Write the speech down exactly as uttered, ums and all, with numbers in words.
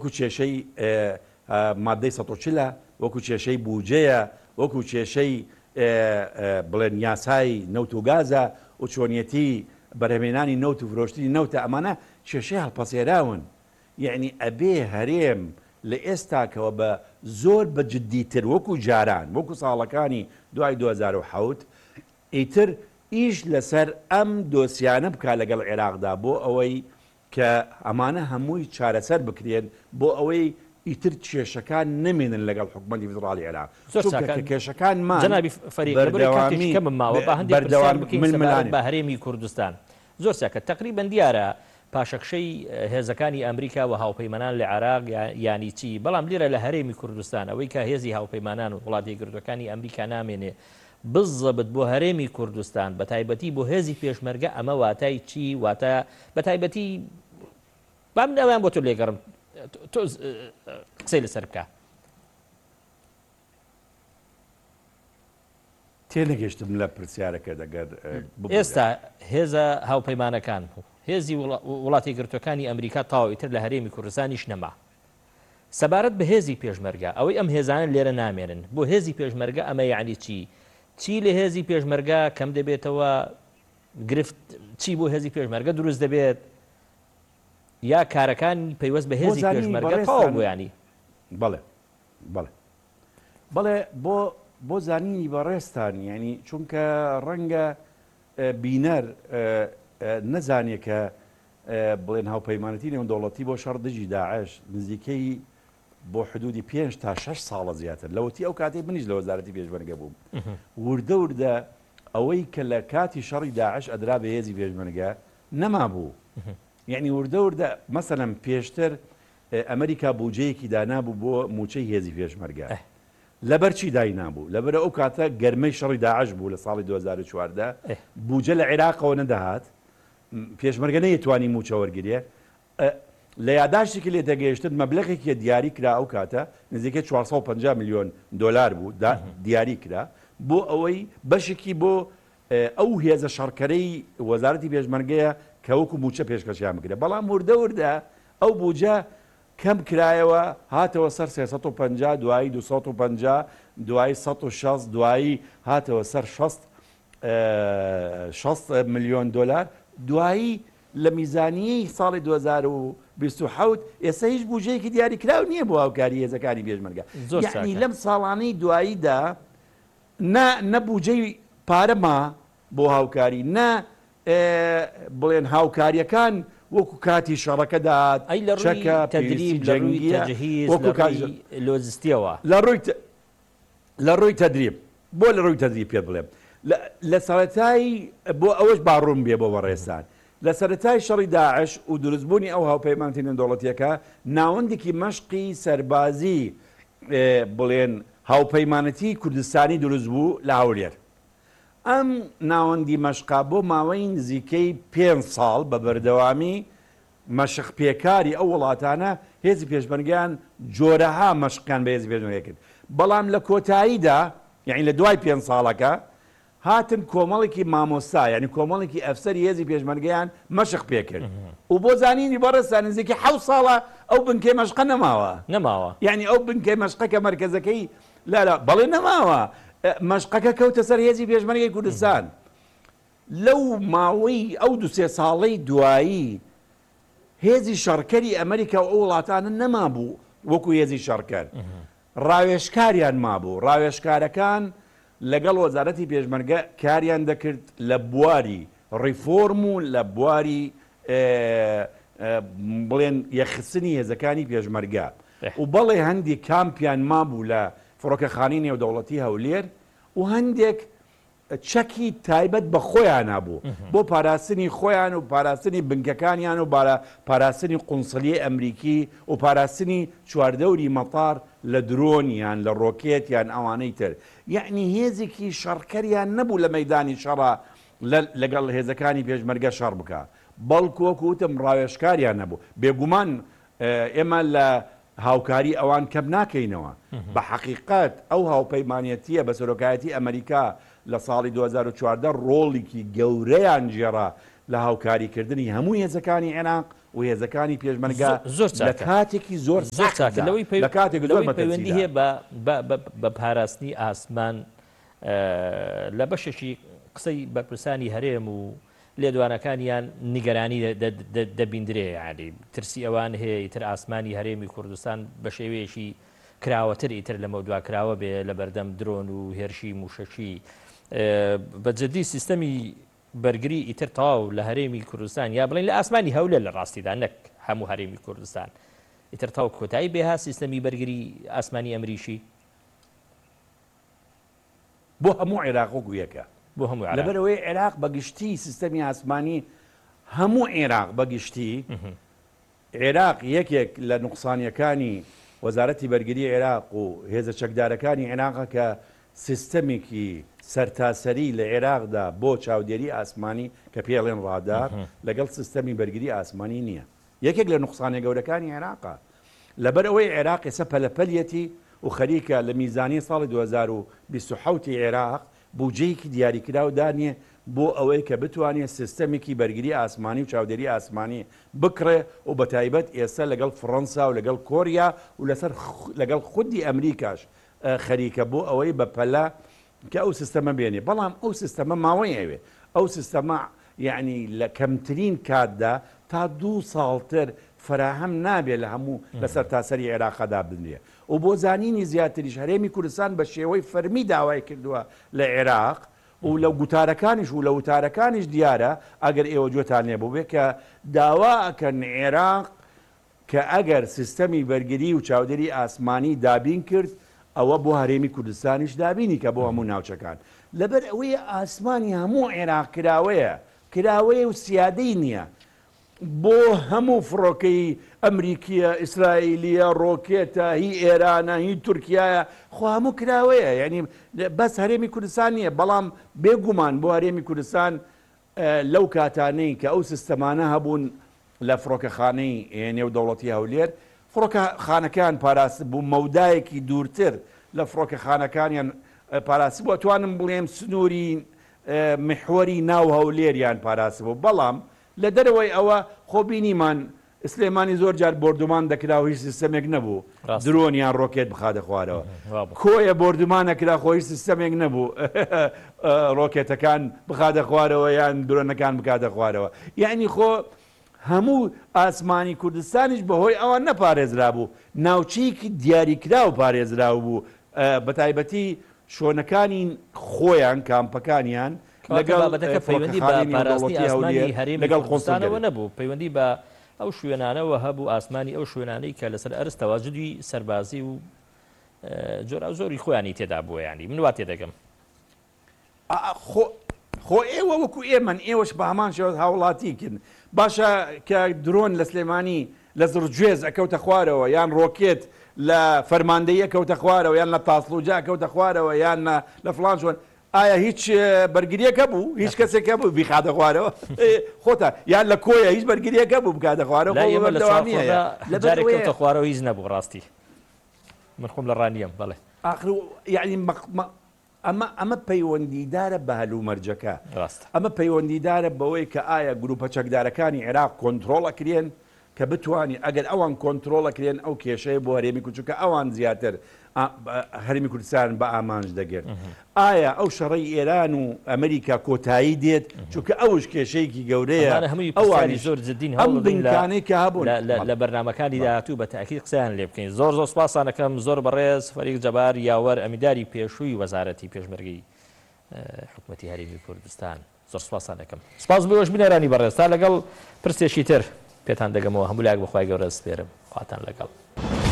وەکو کێشەی مادەی سەد و چلە، وەکو کێشەی بوجەیە، وەکو کێشەی بڵێن یاسای نەوت و گازە و چۆنیەتی بەرهەمێنانی نەوت و فرۆشتنی نەوتە، ئەمانە کێشەی هەڵپەسێراون. یعنی ئەبێ هەرێم لە ئێستاکەوە بە زۆر بە جددیتر وەکو جاران وەکو ساڵەکانی دوای دو هەزار و حەوت ئیتر ئیش لەسەر ئەم دۆسیانە بکا لەگەڵ عێراقدا بۆ ئەوەی کە ئەمانە هەمووی چارەسەر بکرێن بۆ ئەوەی ئیتر کێشەکان نمێنن لەگەڵ حکومەتی فیدراڵی عێراق. کێشەکانمان جەنابی فەریق کەمم ماوە بە هەندێک پرسیار بکەین بە هەرێمی کوردستان. زۆر ساکە تقریباً دیارە پاشەکشەی هێزەکانی ئەمریکا و هاوپەیمانان لە عێراق یانی چی، بەڵام لێرە لە هەرێمی کوردستان ئەوەی کە هێزی هاوپەیمانان و وڵاتی یەکگرتوەکانی ئەمریکا نامێنێ بزەبت بۆ هەرێمی کوردستان بە تایبەتی بۆ هێزی پێشمەرگە ئەمە واتای چی؟ واتە بە تایبەتی با من ئەویان بۆ تۆ لێگەڕم تۆ قسەی لەسەر بکە. تێنەگەشتم لە پرسیارەکە دەگەر ئێستا هێزە هاوپەیمانەکان هێزی وڵاتی یەکگرتوەکانی ئەمریکا تاوەیتر لە هەرێمی کوردستانیش نەما. سەبارەت بە هێزی پێشمەرگە ئەوەی ئەم هێزانە لێرە نامێنن بۆ هێزی پێشمەرگە ئەمە یعنی چی؟ چی لە هێزی پێشمەرگە کەم دەبێتەوە گرفت، چی بۆ هێزی پێشمەرگە دروست دەبێت یا کارەکان پەیوەست بە هێزی پێشمەرگە تاو بۆیانی؟ بەڵێ بەڵێ بەڵێ بۆ بۆ زانینی بەڕێستان ینی چونکە ڕەنگە بینەر نەزانێت کە بڵێن هاوپەیمانەتی نێودەوڵەتی بۆ شەڕ دژی داعش نزیکەی بۆ حدودی پێنج تا شەش ساڵە زیاتر لەوەتی ئەو کاتێ منیش لە وەزارەتی پێشمەرگە بووم وردە وردە ئەوەی کە لە کاتی شەڕی داعش ئەدرا بە هێزی پێشمەرگە نەما بوو. یعنی وردە وردە مەسەلەن پێشتر ئەمریکا بوجەیەکی دانابوو بۆ موچەی هێزی پێشمەرگە لەبەرچی دای نابوو لەبەر ئەو کاتە گەرمەی شەڕی داعش بوو لە ساڵی دو هەزار و چواردە بوجە لە عێراقەوە نەدەهات پێشمەرگە نەیەتوانی موچە وەرگێ لە یاداشتێکی لێ دەگەیشتن مەبلەغێکی دیاری کرا ئەو کاتە نزیکە چوارسەد و پەنجا میلیۆن دۆلار بوو دیاری کرا بۆ ئەوەی بەشێکی بۆ ئەو هێزە شەڕکەرەی وەزارەتی پێشمەرگەیە کە وەکو موچە پێشکەشیان بکرێت بەڵام وردە وردە ئەو بوجە کەم کرایەوە هاتەوە سەر سێسەد و پەنجا دوایی دووسەد و پەنجا دوایی سەد و شەست دوایی هاتەوە سەر شەست میلیۆن دۆلار دوایی لە میزانیەی ساڵی دو هەزار و بیست و حەوت ئێستا هیچ بوجەیەکی دیاری کراو نییە بۆ هاوکاری هێزەکانی پێشمەرگە. یعنی لەم ساڵانەی دواییدا نە بوجەی پارەما بۆ هاوکاری نە بڵێن هاوکاریەکان وەکو کاتی شەڕەکەدات چەکە تەدریب لۆجستیەوە لە ڕووی تەدریب بۆ لە ڕووی تەدریب پێ بڵێم لە سەرەتای بۆ ئەوەش باڕوون بێ بۆ بەڕێستان لە سەرەتای شەڕی داعش و دروستبوونی ئەو هاوپەیمانەتی نێودەوڵەتیەکە ناوەندێکی مەشقی سەربازی بڵێن هاوپەیمانەتی کوردستانی دروست بوو لە هەولێر. ئەم ناوەندی مەشقا بۆ ماوەی نزیکەی پێنج ساڵ بە بەردەوامی مەشق پێکاری ئەو وڵاتانە هێزی پێشمەرگیان جۆرەها مەشقیان بە هێزی پێشمەرگە کرد. بەڵام لە کۆتاییدا یعنی لە دوای پێنج ساڵەکە هاتن کۆمەڵێکی مامۆستا یعنی کۆمەڵێکی ئەفسەری هێزی پێشمەرگیان مەشق پێکرد و بۆ زانینی بەڕێستان نزیکەی حەوت ساڵە ئەو بنکەی مەشقە نەماوە نەماوە یعنی ئەو بنکەی مەشقەکە مەرکەزەکەی لا لا بەڵێ نەماوە مەشقەکە کەوتە سەر هێزی پێشمەرگەی کوردستان. لەو ماوەی ئەو دو سێ ساڵەی دوایی هێزی شەڕکەری ئەمریکا و ئەو وڵاتانە نەما بوو وەکو هێزی شەڕکەر ڕاوێژکاریان مابوو. ڕاوێژکارەکان لەگەڵ وەزارەتی پێشمەرگە کاریان دەکرد لە بواری ڕیفۆرم و لە بواری بڵێن یەخستنی هێزەکانی پێشمەرگە و بەڵێ هەندی کامپیان مابوو لە فڕۆکەخانەی نێودەوڵەتی هەولێر و هەندێک چەکی تایبەت بە خۆیان نبوو بۆ پاراستنی خۆیان و پاراستنی بنکەکانیان و پاراستنی قونسڵیە ئەمریکی و پاراستنی چواردەوری مەتار لە درۆنیان لە ڕۆکێتیان ئەوانەی تر. یعنی هێزێکی شەڕکەریان نەبوو لە مەیدانی شەڕە لەگەڵ هێزەکانی پێشمەرگە شەڕ بکە بەڵکو وەکو وتم ڕاوێژکاریان نەبوو. بێگومان ئێمە لە هاوکاری ئەوان کەم ناکەینەوە بە حەقیقەت ئەو هاوپەیمانەتیە بە سەرۆکایەتی ئەمریکا لە ساڵی دو هەزار و چواردە ڕۆڵێکی گەورەیان ژێڕا لە هاوکاریکردنی هەموو هێزەکانی عێراق و هێزەکانی پێشمەرگا لە کاتێکی زۆر لە کاتێک پەیوەندی هەیە بە پاراستنی ئاسمان لە بەشێکی قسەی بەرپرسانی هەرێم و لێدوانەکانیان نیگەرانی دەبیندرێ عالی ترسی ئەوان هەیە ئیتر ئاسمانی هەرێمی کوردستان بە شێوەیەشی کراوەتر ئیتر لەمە دواکراوە بێ لە بەردەم درۆن و هێرشی موشەشی بەجددی سیستەمی بەرگری ئیتر تەواو لە هەرێمی کوردستان یا بڵین لە ئاسمانی هەولێر لە ڕاستیدا نەک هەموو هەرێمی کوردستان ئیتر تاو کۆتایی بێها سیستەمی بەرگری ئاسمانی ئەمریشی بۆ هەموو عێراق و گویەکە بۆ هەموو لەبەرەوەی عێراق بەگشتی سیستەمی ئاسمانی هەموو عێراق بەگشتی عێراق یەکێک لە نوقسانیەکانی وەزارەتی بەرگری عێراق و هێزە چەکدارەکانی عێراقە کە سیستەمێکی سەرتاسەری لە عێراقدا بۆ چاودێری ئاسمانی کە پێڵێن ڕادار لەگەڵ سیستەمی بەرگری ئاسمانی نییە یەکێک لە نوقسانە گەورەکانی عێراقە لەبەر ئەوەی عێراق ئێستا پەلەپەلیەتی و خەریکە لە میزانی ساڵی دوو هەزار و بیست و حەوت عێراق بودجەیەکی دیاریکراو دانیە بۆ ئەوەی کە بتوانێت سیستەمێکی بەرگری ئاسمانی و چاودێری ئاسمانی بکڕێ و بە تایبەت ئێستا لەگەڵ فڕەنسا و لەگەڵ کۆریا و لەسەر لەگەڵ خودی ئەمریکاش خەریکە بۆ ئەوەی بە پەلە کە ئەو سیستەمە بێنێ بەڵام ئەو سیستەمە ماوەی ئەوێ ئەو سیستەمە یعنی لە کەمترین کاتدا تا دوو ساڵتر فراهەم نابێت لە هەموو لەسەر تاسەری عێراقەدا بنێ و بۆ زانینی زیاتریش هەرێمی کوردستان بە شێوەی فەرمی داوای کردووە لە عێراق و لە گوتارەکانیش و لە وتارەکانیش دیارە ئەگەر ئێوە گوێتان لێ بوو بێ کە داوا ئەکەن عێراق کە ئەگەر سیستەمی بەرگری و چاودێری ئاسمانی دابین کرد ئەوە بۆ هەرێمی کوردستانیش دابینی کە بۆ هەموو ناوچەکان لەبەر ئەوەی ئاسمانی هەموو عێراق کراوەیە کراوەیە و سیادەی نییە بۆ هەموو فڕۆکەی ئەمریکیە ئیسرائیلیە ڕۆکێتە هی ئێرانە هی تورکایە خۆ هەموو کراوەیە یعنی بەس هەرێمی کوردستان نییە بەڵام بێگومان بۆ هەرێمی کوردستان لەو کاتانەی کە ئەو سیستەمانە هەبوون لە فڕۆکەخانەی نێودەوڵەتی هەولێر فڕۆکەخانەکان پاراست بوو مەودایەکی دوورتر لە فڕۆکەخانەکانیان پاراسی بوو توانم بڵێم سنووری محوەری ناو هەولێریان پاراسی بوو بەڵام لە دەرەوەی ئەوە خۆبینیمان سلێمانی زۆر جار بردومان دەکرا و هیچ سیستەمێک نەبوو درۆنیان ڕۆکێت بخاتە خوارەوە کۆیە بردومانەکرا خۆی سیستەمێک نەبوو ڕۆکێتەکان بخاتە خوارەوە یان درۆنەکان بکاتە خوارەوە یعنی خۆ هەموو ئاسمانی کوردستانیش بەهۆی ئەوە نەپارێزرا بوو ناوچەیەکی دیاریکرا و پارێزرا بوو بە تایبەتی شۆنەکانی خۆیان کامپەکانیان لەگەڵ پەیوەندی بە پاراستنی ئاسمانی هەرێمی کوردستانەوە نەبوو پەیوەندی بە ئەو شوێنانەوە هەبوو ئاسمانی ئەو شوێنانەی کە لەسەر ئەرز تەواجدی سەربازی و جۆرا زۆری خۆیانی تێدا بووە ینی من وا تێدەگەم خۆ ئێوە وەکو ئێمەن ئێوەش بە هەمان شێوە هاوڵاتیکن باشە کە درۆن لە سلێمانی لە زرگوێز ئەکەوتە خوارەوە یان ڕۆکێت لە فەرماندەیە کەوتە خوارەوە یان لە تاسڵوجا کەوتە خوارەوە یان لە فڵان شوێن ئایا هیچ بەرگریەکە بوو هیچ کەسێکە بوو بیخاتە خوارەوە خۆتە یان لە کۆیە هیچ بەرگریەکە بوو بکاتە خوارەوە لەکەوتە خوارەوە هیچ نەبوو ڕاستی من خۆم لە ڕانیم بڵێ ئاخر یعنی ئەمە ئەمە پەیوەندیدارە بە هەلومەرجەکە ئەمە پەیوەندیدارە بەوەی کە ئایا گروپە چەکدارەکانی عێراق کۆنتترۆڵەکرێن کە بتوانین ئەگەر ئەوان کۆنتترۆڵەکرێن ئەو کێشەیە بۆ هەرێمی کوچکە ئەوان زیاتر هەرمی کوردستان بە ئامانج دەگرن ئایا ئەو شەڕی ئێران و ئەمریکا کۆتایی دێت چونکە ئەوش کێشەیەکی گەورەیە ئەوانی زۆر جددین ئەم بنکانەی کە هەبوون لە بەرنمەکانی داهاتوو بە تاکید قسەیان لێ بکەین زۆر زۆر سوپاسانەکەم زۆر بەڕێز فەریق جەبار یاوەر ئەمیداری پێشووی وەزارەتی پێشمەرگەی حکوومەتی هەرێمی کوردستان زۆر سوپاسانەکەم سپاس بۆش بینەرانی بەڕێز تا لەگەڵ پرسێکی تر پێتان دەگەمەوە هەموو لاک بەخوای گەورە سپێرم خواتان لەگەڵ